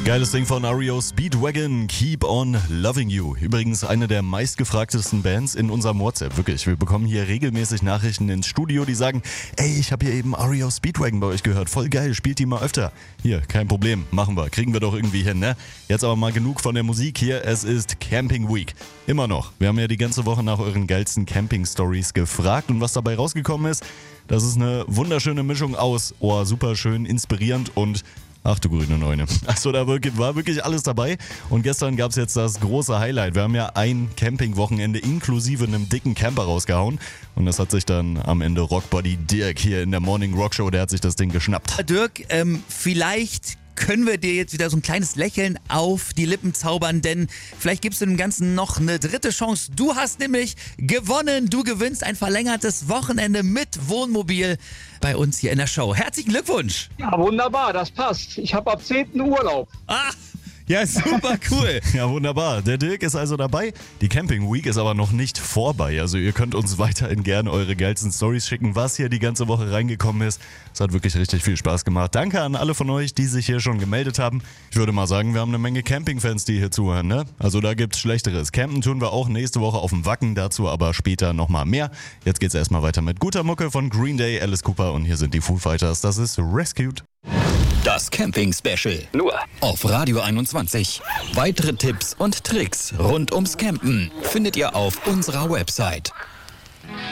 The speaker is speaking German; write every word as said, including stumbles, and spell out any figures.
Geiles Ding von R E O Speedwagon, Keep on Loving You. Übrigens eine der meistgefragtesten Bands in unserem WhatsApp. Wirklich, wir bekommen hier regelmäßig Nachrichten ins Studio, die sagen, ey, ich habe hier eben R E O Speedwagon bei euch gehört. Voll geil, spielt die mal öfter. Hier, kein Problem, machen wir, kriegen wir doch irgendwie hin, ne? Jetzt aber mal genug von der Musik hier. Es ist Camping Week. Immer noch. Wir haben ja die ganze Woche nach euren geilsten Camping-Stories gefragt und was dabei rausgekommen ist, das ist eine wunderschöne Mischung aus, oh, super schön, inspirierend und ach du grüne Neune. Also da war wirklich alles dabei. Und gestern gab es jetzt das große Highlight. Wir haben ja ein Campingwochenende inklusive einem dicken Camper rausgehauen. Und das hat sich dann am Ende Rockbody Dirk hier in der Morning Rock Show, der hat sich das Ding geschnappt. Dirk, ähm, vielleicht können wir dir jetzt wieder so ein kleines Lächeln auf die Lippen zaubern, denn vielleicht gibst du dem Ganzen noch eine dritte Chance. Du hast nämlich gewonnen. Du gewinnst ein verlängertes Wochenende mit Wohnmobil bei uns hier in der Show. Herzlichen Glückwunsch. Ja, wunderbar, das passt. Ich habe ab zehnten Urlaub. Ah, ja, super cool. Ja, wunderbar. Der Dirk ist also dabei. Die Camping Week ist aber noch nicht vorbei. Also ihr könnt uns weiterhin gerne eure geilsten Stories schicken, was hier die ganze Woche reingekommen ist. Es hat wirklich richtig viel Spaß gemacht. Danke an alle von euch, die sich hier schon gemeldet haben. Ich würde mal sagen, wir haben eine Menge Camping-Fans, die hier zuhören, ne? Also da gibt's Schlechteres. Campen tun wir auch nächste Woche auf dem Wacken, dazu aber später nochmal mehr. Jetzt geht's erstmal weiter mit guter Mucke von Green Day, Alice Cooper und hier sind die Foo Fighters. Das ist Rescued. Das Camping-Special. Nur auf Radio einundzwanzig. Weitere Tipps und Tricks rund ums Campen findet ihr auf unserer Website.